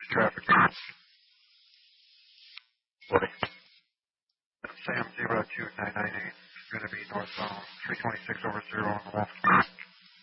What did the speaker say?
traffic. What? Sam 02998 is going to be northbound 326/0 on the left.